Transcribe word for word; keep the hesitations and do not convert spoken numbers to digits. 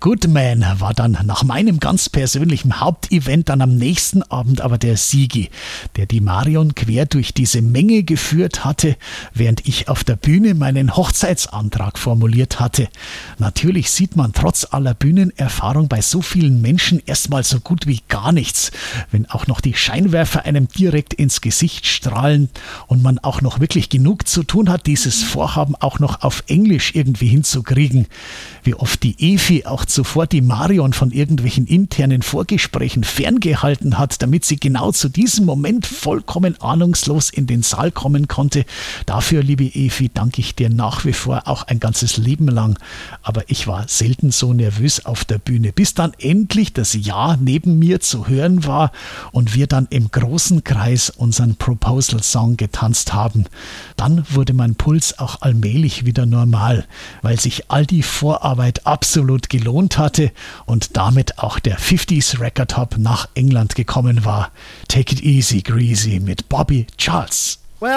Good Man war dann nach meinem ganz persönlichen Hauptevent dann am nächsten Abend aber der Sigi, der die Marion quer durch diese Menge geführt hatte, während ich auf der Bühne meinen Hochzeitsantrag formuliert hatte. Natürlich sieht man trotz aller Bühnenerfahrung bei so vielen Menschen erstmal so gut wie gar nichts, wenn auch noch die Scheinwerfer einem direkt ins Gesicht strahlen und man auch noch wirklich genug zu tun hat, dieses Vorhaben auch noch auf Englisch irgendwie hinzukriegen. Wie oft die Evi auch zuvor die Marion von irgendwelchen internen Vorgesprächen ferngehalten hat, damit sie genau zu diesem Moment vollkommen ahnungslos in den Saal kommen konnte. Dafür, liebe Evi, danke ich dir nach wie vor auch ein ganzes Leben lang. Aber ich war selten so nervös auf der Bühne, bis dann endlich das Ja neben mir zu hören war und wir dann im großen Kreis unseren Proposal-Song getanzt haben. Dann wurde mein Puls auch allmählich wieder normal, weil sich all die Vorarbeit absolut gelohnt hatte und damit auch der fünfziger Record Hop nach England gekommen war. Take it easy, Greasy mit Bobby Charles.